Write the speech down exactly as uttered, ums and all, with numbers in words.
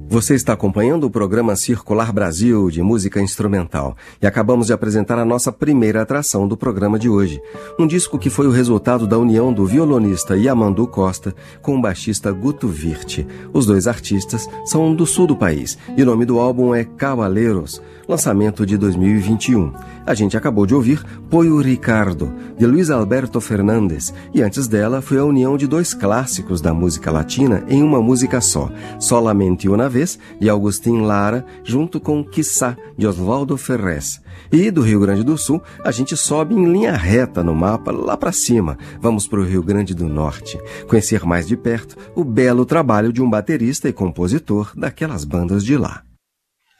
Você está acompanhando o programa Circular Brasil de música instrumental e acabamos de apresentar a nossa primeira atração do programa de hoje. Um disco que foi o resultado da união do violonista Yamandu Costa com o baixista Guto Virti. Os dois artistas são do sul do país e o nome do álbum é Cavalheiros, lançamento de dois mil e vinte e um. A gente acabou de ouvir Pollo Ricardo, de Luiz Alberto Fernandes, e antes dela foi a união de dois clássicos da música latina em uma música só, Solamente Una Vez, de Agustín Lara, junto com Quiçá, de Osvaldo Ferrez. E do Rio Grande do Sul, a gente sobe em linha reta no mapa, lá para cima. Vamos para o Rio Grande do Norte, conhecer mais de perto o belo trabalho de um baterista e compositor daquelas bandas de lá.